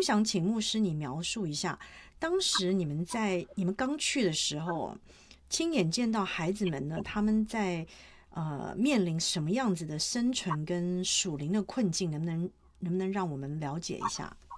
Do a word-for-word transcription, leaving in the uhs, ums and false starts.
们想请牧师你描述一下，当时你们在你们刚去的时候，亲眼见到孩子们呢，他们在呃面临什么样子的生存跟属灵的困境，能不能能不能让我们了解一下？